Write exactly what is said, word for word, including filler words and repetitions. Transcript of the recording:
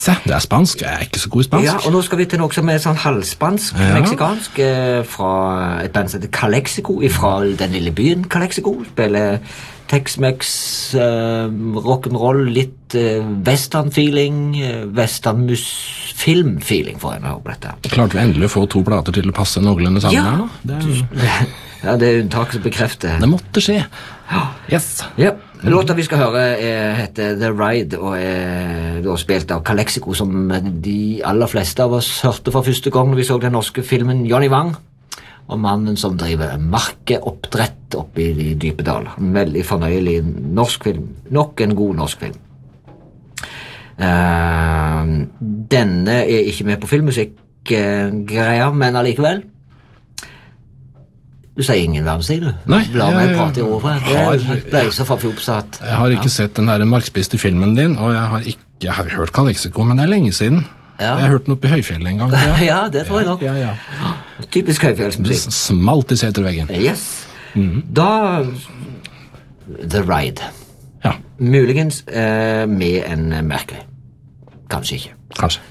Se, det er spansk. Jeg er ikke så god i spansk. Ja, og nå skal vi til noe som er sånn halvspansk, Ja. meksikansk, eh, fra et band som heter Calexico, fra den lille byen Calexico. Spiller Tex-Mex, eh, rock'n'roll, litt eh, western-feeling, eh, western-film-feeling, får jeg nå på dette. Klarte vi endelig å få to plater til å passe noenlunde sammen Ja. her nå? Det, Ja, det er unntak som bekrefter. det måtte skje. Yes. Ja, låta vi skal høre er, heter The Ride og er da spilt av Calexico, som de aller fleste av oss hørte for første gang når vi så den norske filmen Johnny Wang, og mannen som driver markeoppdrett oppe i de dype daler. En veldig fornøyelig norsk film. Nok en god norsk film. Uh, denne er ikke med på filmmusikk-greia, men allikevel. Du sier ingen verdens ting, du. Nei, La meg jeg- prate i ordet. har- Det ble så forfjopsatt. Jeg har ikke sett den der markspiste filmen din, og jeg har ikke jeg har hørt Calexico, men det er lenge siden. Ja. Jeg har hørt den oppe i Høyfjellet en gang. Ja, Ja, det tror jeg nok. ja, ja. Typisk Det høyfjellsmusikk. smalt i seterveggen. Yes. Da The Ride. Ja, Muligens eh, med en merkelig. Kanskje ikke. kanskje.